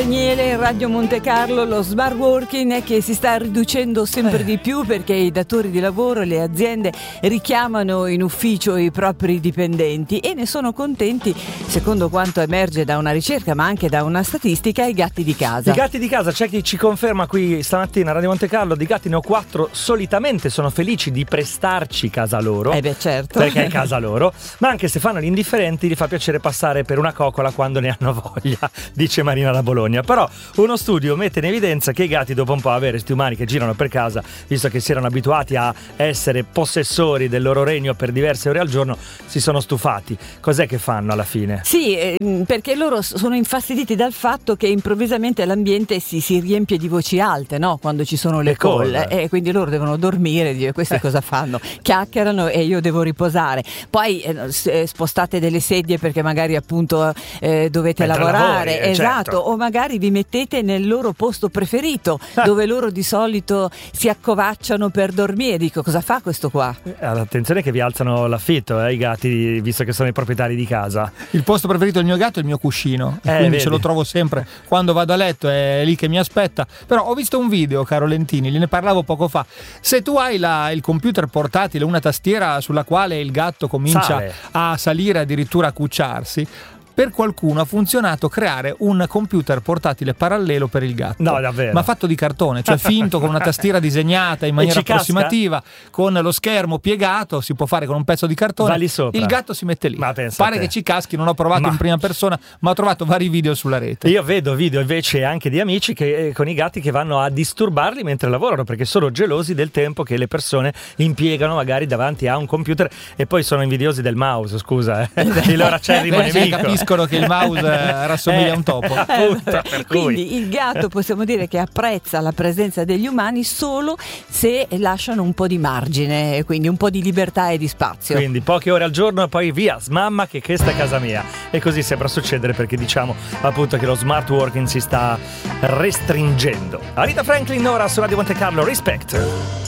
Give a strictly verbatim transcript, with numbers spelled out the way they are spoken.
Daniele, Radio Monte Carlo, lo smart working che si sta riducendo sempre di più perché i datori di lavoro, le aziende richiamano in ufficio i propri dipendenti e ne sono contenti, secondo quanto emerge da una ricerca ma anche da una statistica, i gatti di casa. I gatti di casa, c'è chi ci conferma qui stamattina a Radio Monte Carlo, di gatti ne ho quattro, solitamente sono felici di prestarci casa loro. Eh beh, certo. Perché è casa loro, ma anche se fanno gli indifferenti gli fa piacere passare per una coccola quando ne hanno voglia, dice Marina da Bologna. Però uno studio mette in evidenza che i gatti, dopo un po' avere sti umani che girano per casa, visto che si erano abituati a essere possessori del loro regno per diverse ore al giorno, si sono stufati. Cos'è che fanno alla fine? Sì, eh, perché loro sono infastiditi dal fatto che improvvisamente l'ambiente si, si riempie di voci alte, no? Quando ci sono le, le call, e quindi loro devono dormire, dire questi eh. cosa fanno? Chiacchierano e io devo riposare. Poi eh, spostate delle sedie perché magari appunto eh, dovete Mentre lavorare, lavori, esatto, certo. O magari vi mettete nel loro posto preferito ah. dove loro di solito si accovacciano per dormire. Dico, cosa fa questo qua? Eh, attenzione che vi alzano l'affitto eh, i gatti, visto che sono i proprietari di casa. Il posto preferito del mio gatto è il mio cuscino, eh, quindi vedi. Ce lo trovo sempre quando vado a letto, è lì che mi aspetta. Però ho visto un video, caro Lentini, ne parlavo poco fa. Se tu hai la, il computer portatile, una tastiera sulla quale il gatto comincia Sale. a salire, addirittura a cucciarsi, per qualcuno ha funzionato creare un computer portatile parallelo per il gatto. No, davvero. Ma fatto di cartone, cioè finto, con una tastiera disegnata in maniera approssimativa, con lo schermo piegato, si può fare con un pezzo di cartone. Va lì sopra. Il gatto si mette lì. Ma pensa Pare che ci caschi, non ho provato ma... in prima persona, ma ho trovato vari video sulla rete. Io vedo video invece anche di amici che, con i gatti che vanno a disturbarli mentre lavorano, perché sono gelosi del tempo che le persone impiegano magari davanti a un computer, e poi sono invidiosi del mouse, scusa, eh. il loro acerrimo nemico. Capiscono che il mouse rassomiglia a un topo. Appunto, per Quindi cui. il gatto possiamo dire che apprezza la presenza degli umani solo se lasciano un po' di margine, quindi un po' di libertà e di spazio. Quindi poche ore al giorno e poi via, smamma che questa è casa mia. E così sembra succedere, perché diciamo appunto che lo smart working si sta restringendo. Aretha Franklin ora su Radio Monte Carlo, Respect.